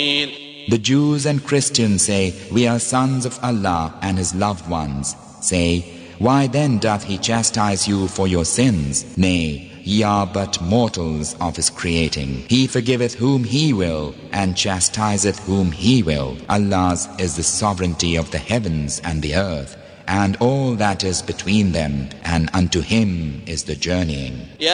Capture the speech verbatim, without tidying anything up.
The Jews and Christians say, we are sons of Allah and His loved ones. Say, why then doth He chastise you for your sins? Nay, ye are but mortals of His creating. He forgiveth whom He will, and chastiseth whom He will. Allah's is the sovereignty of the heavens and the earth, and all that is between them, and unto Him is the journeying.